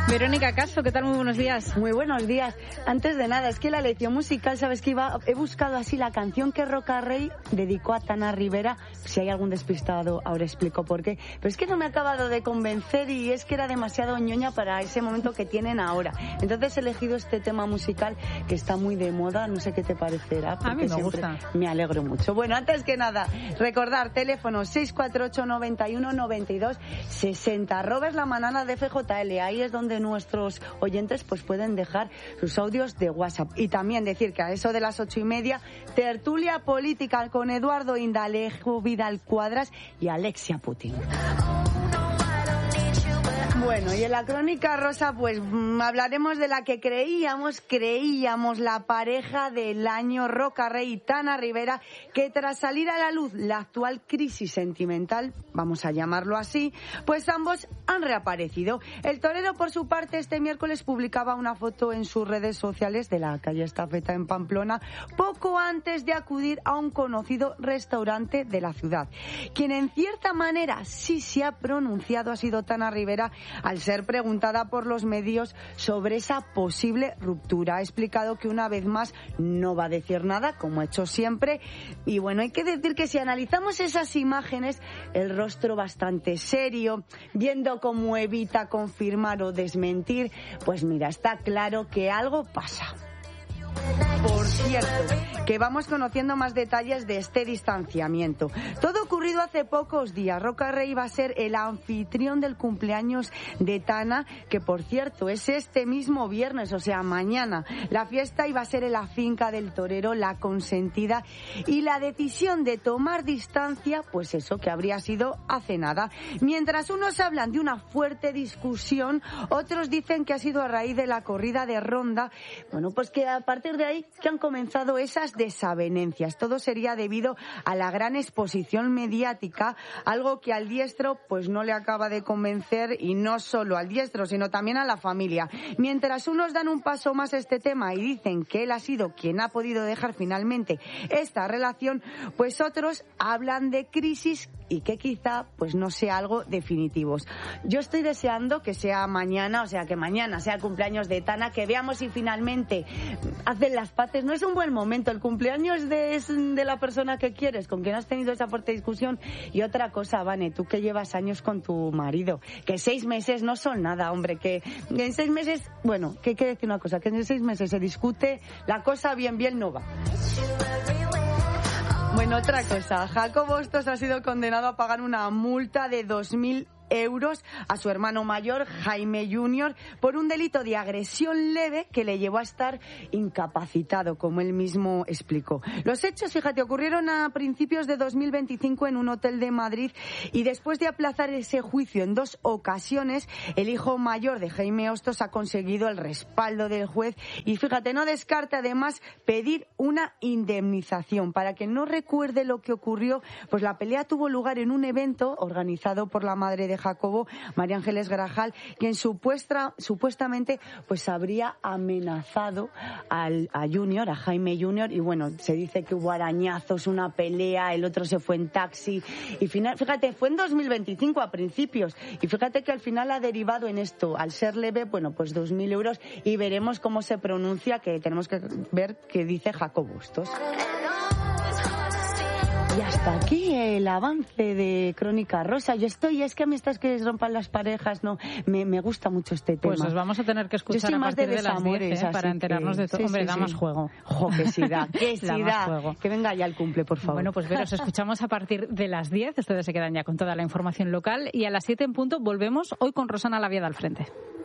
Verónica Caso, ¿qué tal? Muy buenos días. Muy buenos días. Antes de nada, es que la lección musical, ¿sabes qué? He buscado así la canción que Roca Rey dedicó a Tana Rivera. Si hay algún despistado, ahora explico por qué. Pero es que no me ha acabado de convencer y es que era demasiado ñoña para ese momento que tienen ahora. Entonces he elegido este tema musical que está muy de moda. No sé qué te parecerá. A mí me gusta. Me alegro mucho. Bueno, antes que nada, recordar, teléfono 648 91 92 60. Robes la manana de FJL. Ahí es donde nuestros oyentes pues pueden dejar sus audios de WhatsApp. Y también decir que a eso de las 8:30, tertulia política con Eduardo Indalejo, Vidal Cuadras y Alexia Putin. Bueno, y en la crónica rosa pues hablaremos de la que creíamos la pareja del año, Roca Rey y Tana Rivera, que tras salir a la luz la actual crisis sentimental, vamos a llamarlo así, pues ambos han reaparecido. El torero, por su parte, este miércoles publicaba una foto en sus redes sociales de la calle Estafeta en Pamplona, poco antes de acudir a un conocido restaurante de la ciudad. Quien en cierta manera sí se ha pronunciado ha sido Tana Rivera, al ser preguntada por los medios sobre esa posible ruptura. Ha explicado que una vez más no va a decir nada, como ha hecho siempre. Y bueno, hay que decir que si analizamos esas imágenes, el rostro bastante serio, viendo cómo evita confirmar o desmentir, pues mira, está claro que algo pasa. Por cierto, que vamos conociendo más detalles de este distanciamiento. Todo ocurrido hace pocos días. Roca Rey va a ser el anfitrión del cumpleaños de Tana, que por cierto es este mismo viernes, o sea, mañana. La fiesta iba a ser en la finca del torero La Consentida, y la decisión de tomar distancia, pues eso, que habría sido hace nada. Mientras unos hablan de una fuerte discusión, otros dicen que ha sido a raíz de la corrida de Ronda. Bueno, pues que a partir de ahí que han comenzado esas desavenencias. Todo sería debido a la gran exposición mediática, algo que al diestro pues no le acaba de convencer, y no solo al diestro, sino también a la familia. Mientras unos dan un paso más a este tema y dicen que él ha sido quien ha podido dejar finalmente esta relación, pues otros hablan de crisis y que quizá pues no sea algo definitivo. Yo estoy deseando que sea mañana, o sea, que mañana sea el cumpleaños de Tana, que veamos si finalmente hacen las paces. No es un buen momento, el cumpleaños es de la persona que quieres, con quien has tenido esa fuerte discusión. Y otra cosa, Vane, tú que llevas años con tu marido, que 6 meses no son nada, hombre, que en 6 meses, bueno, que hay que decir una cosa, que en 6 meses se discute, la cosa bien no va. Bueno, otra cosa, Jacobo Bustos ha sido condenado a pagar una multa de 2.000 euros a su hermano mayor, Jaime Junior, por un delito de agresión leve que le llevó a estar incapacitado, como él mismo explicó. Los hechos, fíjate, ocurrieron a principios de 2025 en un hotel de Madrid, y después de aplazar ese juicio en 2 ocasiones, el hijo mayor de Jaime Bustos ha conseguido el respaldo del juez y, fíjate, no descarta además pedir una indemnización. Para que no recuerde lo que ocurrió, pues la pelea tuvo lugar en un evento organizado por la madre de Jacobo, María Ángeles Grajal, quien supuestamente pues habría amenazado a Junior, a Jaime Junior, y bueno, se dice que hubo arañazos, una pelea, el otro se fue en taxi, y fíjate, fue en 2025 a principios, y fíjate que al final ha derivado en esto, al ser leve, bueno, pues 2.000 euros, y veremos cómo se pronuncia, que tenemos que ver qué dice Jacobo Bustos. Y hasta aquí el avance de Crónica Rosa. Es que a mí estas que rompan las parejas, no, me gusta mucho este tema. Pues os vamos a tener que escuchar a partir de las 10, para enterarnos de todo. Hombre, da más juego. Que sí da, que venga ya el cumple, por favor. Bueno, pues os escuchamos a partir de las 10. Ustedes se quedan ya con toda la información local, y a las 7 en punto volvemos hoy con Rosana Lavia al frente.